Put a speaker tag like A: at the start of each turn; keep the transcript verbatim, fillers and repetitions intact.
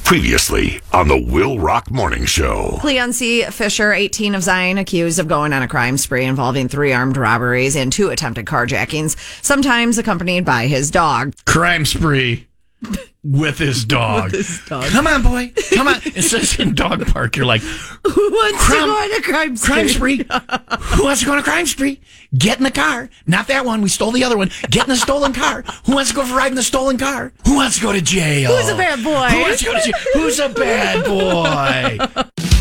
A: Previously on the Will Rock Morning Show.
B: Cleon C. Fisher, eighteen, of Zion, accused of going on a crime spree involving three armed robberies and two attempted carjackings, sometimes accompanied by his dog.
C: Crime spree with his dog.
B: With his dog.
C: Come on, boy. Come on. It says in dog park, you're like,
B: Who wants
C: crime,
B: to go on a crime spree?
C: Crime spree. Who wants to go on a crime spree? Get in the car. Not that one. We stole the other one. Get in the stolen car. Who wants to go for a ride in the stolen car? Who wants to go to jail?
B: Who's a bad boy?
C: Who wants to go to jail? Who's a bad boy?